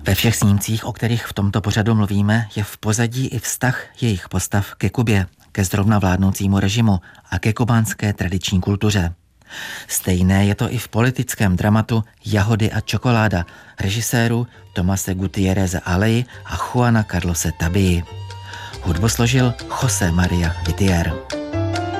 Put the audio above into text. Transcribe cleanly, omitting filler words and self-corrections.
Ve všech snímcích, o kterých v tomto pořadu mluvíme, je v pozadí i vztah jejich postav ke Kubě, ke zrovna vládnoucímu režimu a ke kubánské tradiční kultuře. Stejné je to i v politickém dramatu Jahody a čokoláda režisérů Tomase Gutierreze Alei a Juana Carlose Tabii. Hudbu složil José María Whittier.